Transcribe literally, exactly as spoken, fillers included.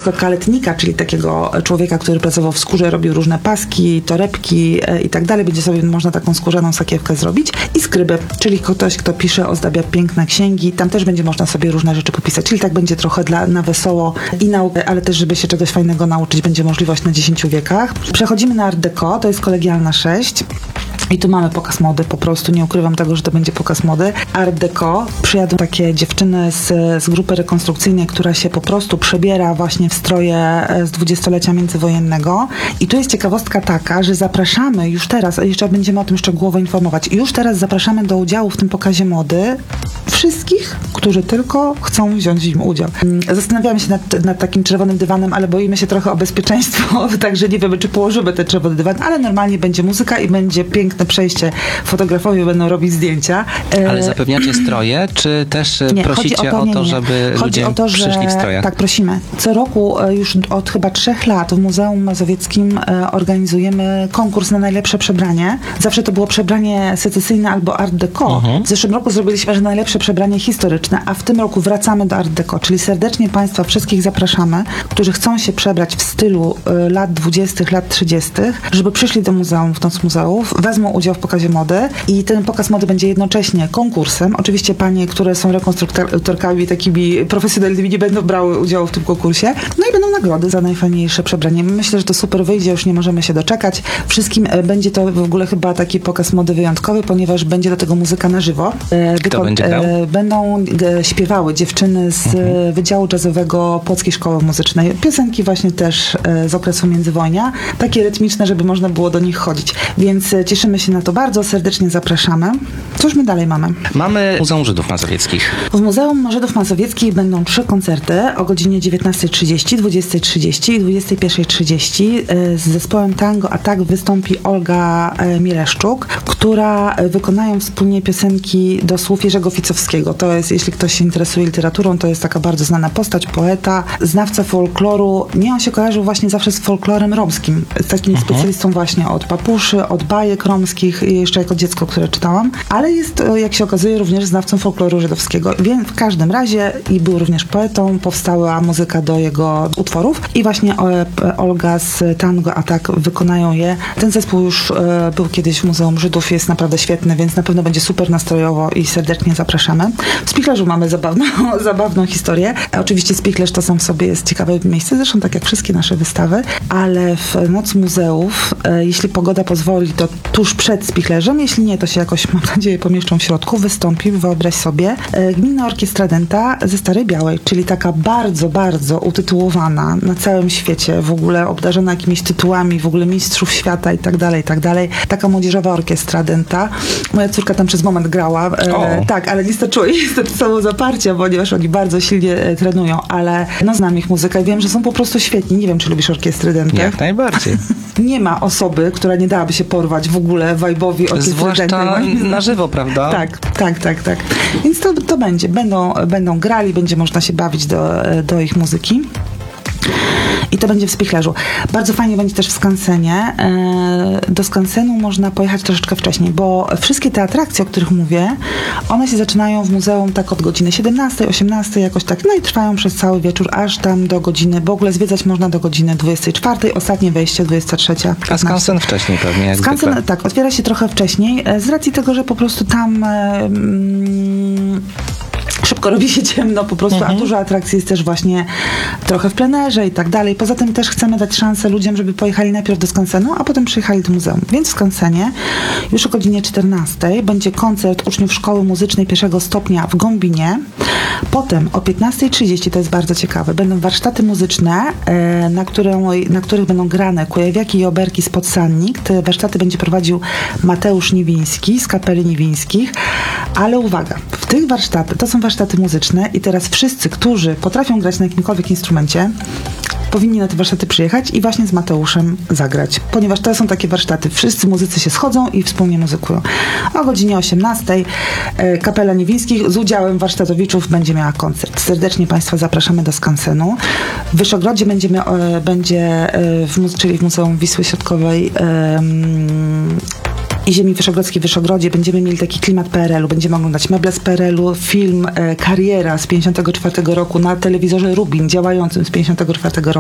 przykład kaletnika, czyli takiego człowieka, który pracował w skórze, robił różne paski, torebki e, i tak dalej. Będzie sobie można taką skórzaną sakiewkę zrobić. I skryby, czyli ktoś, kto pisze, ozdabia piękne księgi. Tam też będzie można sobie różne rzeczy popisać. Czyli tak będzie trochę dla, na wesoło i naukę, ale też, żeby się czegoś fajnego nauczyć, będzie możliwość na dziesięciu wiekach. Przechodzimy na Art Deco, to jest kolegialna sześć. I tu mamy pokaz mody, po prostu nie ukrywam tego, że to będzie pokaz mody. Art Deco, przyjadą takie dziewczyny z, z grupy rekonstrukcyjnej, która się po prostu przebiera właśnie w stroje z dwudziestolecia międzywojennego. I tu jest ciekawostka taka, że zapraszamy już teraz, jeszcze będziemy o tym szczegółowo informować, już teraz zapraszamy do udziału w tym pokazie mody wszystkich, którzy tylko chcą wziąć w nim udział. Zastanawiamy się nad, nad takim czerwonym dywanem, ale boimy się trochę o bezpieczeństwo, także nie wiemy, czy położymy ten czerwony dywan, ale normalnie będzie muzyka i będzie piękne przejście. Fotografowie będą robić zdjęcia. Ale zapewniacie stroje, czy też nie, prosicie o to, o to nie, nie. żeby chodzi ludzie o to, że, przyszli w strojach? Tak, prosimy. Co roku, już od chyba trzech lat w Muzeum Mazowieckim organizujemy konkurs na najlepsze przebranie. Zawsze to było przebranie secesyjne albo Art Deco. Mhm. W zeszłym roku zrobiliśmy, że najlepsze przebranie historyczne, a w tym roku wracamy do Art Deco, czyli serdecznie Państwa wszystkich zapraszamy, którzy chcą się przebrać w stylu y, lat dwudziestych, lat trzydziestych, żeby przyszli do muzeum, w Noc Muzeów, wezmą udział w pokazie mody i ten pokaz mody będzie jednocześnie konkursem. Oczywiście panie, które są rekonstruktorkami takimi profesjonalnymi, nie będą brały udziału w tym konkursie. No i będą nagrody za najfajniejsze przebranie. Myślę, że to super wyjdzie, już nie możemy się doczekać. Wszystkim y, będzie to w ogóle chyba taki pokaz mody wyjątkowy, ponieważ będzie do tego muzyka na żywo. Y, Kto będzie grał? Będą śpiewały dziewczyny z mhm. Wydziału Jazzowego Płockiej Szkoły Muzycznej. Piosenki właśnie też z okresu międzywojnia. Takie rytmiczne, żeby można było do nich chodzić. Więc cieszymy się na to bardzo. Serdecznie zapraszamy. Cóż my dalej mamy? Mamy Muzeum Żydów Mazowieckich. W Muzeum Żydów Mazowieckich będą trzy koncerty o godzinie dziewiętnastej trzydzieści, dwudziestej trzydzieści i dwudziestej pierwszej trzydzieści. Z zespołem Tango Atak wystąpi Olga Mieleszczuk, która wykonają wspólnie piosenki do słów Jerzego Ficowskiego. To jest, jeśli ktoś się interesuje literaturą, to jest taka bardzo znana postać, poeta, znawca folkloru. Mnie on się kojarzył właśnie zawsze z folklorem romskim. Z takim uh-huh. specjalistą właśnie od papuszy, od bajek romskich, jeszcze jako dziecko, które czytałam. Ale jest, jak się okazuje, również znawcą folkloru żydowskiego. Więc w każdym razie i był również poetą, powstała muzyka do jego utworów i właśnie Olga z Tango Atak wykonają je. Ten zespół już był kiedyś w Muzeum Żydów, jest naprawdę świetny, więc na pewno będzie super nastrojowo i serdecznie zapraszamy. W Spichlerzu mamy zabawną, zabawną historię. Oczywiście Spichlerz to sam w sobie jest ciekawe miejsce, zresztą tak jak wszystkie nasze wystawy, ale w Noc Muzeów, e, jeśli pogoda pozwoli, to tuż przed Spichlerzem, jeśli nie, to się jakoś, mam nadzieję, pomieszczą w środku, wystąpi, wyobraź sobie, e, Gminna Orkiestra Dęta ze Starej Białej, czyli taka bardzo, bardzo utytułowana na całym świecie, w ogóle obdarzona jakimiś tytułami, w ogóle mistrzów świata i tak dalej, i tak dalej. Taka młodzieżowa orkiestra Dęta. Moja córka tam przez moment grała. E, tak, ale nie starczyło niestety samo zaparcia, ponieważ oni bardzo silnie e, trenują, ale no znam ich muzykę i wiem, że są po prostu świetni. Nie wiem, czy lubisz orkiestry Dęte. Jak najbardziej. Nie ma osoby, która nie dałaby się porwać w ogóle vibe'owi orkiestry Zwłaszcza Dętej. na żywo, prawda? Tak, tak, tak, tak. Więc to, to będzie. Będą, będą grali, będzie można się bawić do, do ich muzyki. I to będzie w Spichlerzu. Bardzo fajnie będzie też w Skansenie. Do Skansenu można pojechać troszeczkę wcześniej, bo wszystkie te atrakcje, o których mówię, one się zaczynają w muzeum tak od godziny siedemnastej, osiemnastej jakoś tak, no i trwają przez cały wieczór, aż tam do godziny, bo w ogóle zwiedzać można do godziny dwudziestej czwartej, ostatnie wejście dwudziesta trzecia. A Skansen wcześniej pewnie, jak Skansen, zwykle. tak, otwiera się trochę wcześniej, z racji tego, że po prostu tam mm, szybko robi się ciemno po prostu, mhm. a dużo atrakcji jest też właśnie trochę w plenerze i tak dalej. Poza tym też chcemy dać szansę ludziom, żeby pojechali najpierw do Skansenu, a potem przyjechali do muzeum. Więc w Skansenie już o godzinie czternastej będzie koncert uczniów Szkoły Muzycznej pierwszego stopnia w Gąbinie. Potem o piętnastej trzydzieści, to jest bardzo ciekawe, będą warsztaty muzyczne, na, którą, na których będą grane kujawiaki i oberki z Podsannik. Te warsztaty będzie prowadził Mateusz Niwiński z Kapeli Niwińskich. Ale uwaga, w tych warsztatach, to są warsztaty muzyczne i teraz wszyscy, którzy potrafią grać na jakimkolwiek instrumencie, powinni na te warsztaty przyjechać i właśnie z Mateuszem zagrać, ponieważ to są takie warsztaty. Wszyscy muzycy się schodzą i wspólnie muzykują. O godzinie osiemnastej e, Kapela Niwińskich z udziałem warsztatowiczów będzie miała koncert. Serdecznie Państwa zapraszamy do Skansenu. W Wyszogrodzie będziemy, e, będzie, e, w, czyli w Muzeum Wisły Środkowej e, i Ziemi Wyszogrodzkiej w Wyszogrodzie będziemy mieli taki klimat P R L u. Będziemy oglądać meble z P R L u, film e, Kariera z pięćdziesiątego czwartego roku na telewizorze Rubin, działającym z pięćdziesiątego czwartego roku.